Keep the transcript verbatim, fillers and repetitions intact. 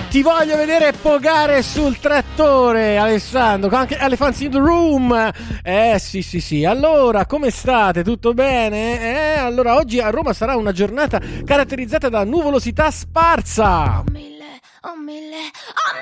Ti voglio vedere pogare sul trattore, Alessandro, anche Elephants in the Room. Eh sì sì sì. Allora, come state? Tutto bene? Eh, allora oggi a Roma sarà una giornata caratterizzata da nuvolosità sparsa. Oh mille, oh mille, oh